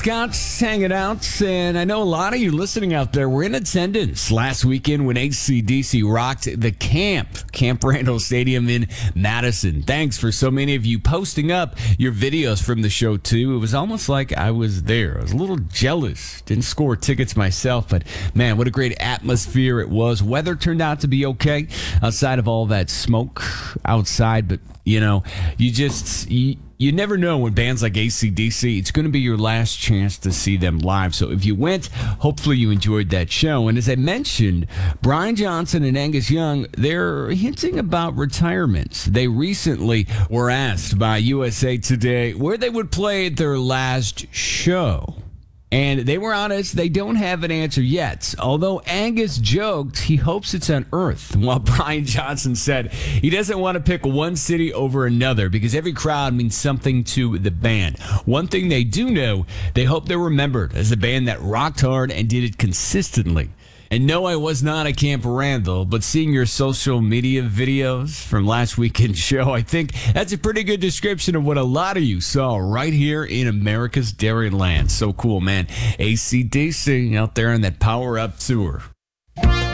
Scott's hanging out, and I know a lot of you listening out there were in attendance last weekend when AC/DC rocked the Camp Randall Stadium in Madison. Thanks for so many of you posting up your videos from the show, too. It was almost like I was there. I was a little jealous. Didn't score tickets myself, but man, what a great atmosphere it was. Weather turned out to be okay outside of all that smoke outside, but you know, you never know when bands like AC/DC, it's going to be your last chance to see them live. So if you went, hopefully you enjoyed that show. And as I mentioned, Brian Johnson and Angus Young, they're hinting about retirements. They recently were asked by USA Today where they would play their last show. And they were honest, they don't have an answer yet. Although Angus joked he hopes it's on Earth, while Brian Johnson said he doesn't want to pick one city over another because every crowd means something to the band. One thing they do know, they hope they're remembered as a band that rocked hard and did it consistently. And no, I was not at Camp Randall, but seeing your social media videos from last weekend's show, I think that's a pretty good description of what a lot of you saw right here in America's Dairyland. So cool, man. AC/DC out there on that Power Up tour.